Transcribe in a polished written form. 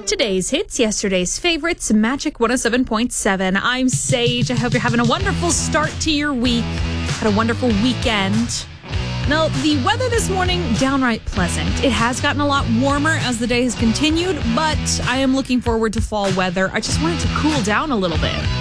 Today's hits, yesterday's favorites, Magic 107.7. I'm Sage. I hope you're having a wonderful start to your week. Had a wonderful weekend. Now, the weather this morning, downright pleasant. It has gotten a lot warmer as the day has continued, but I am looking forward to fall weather. I just want it to cool down a little bit.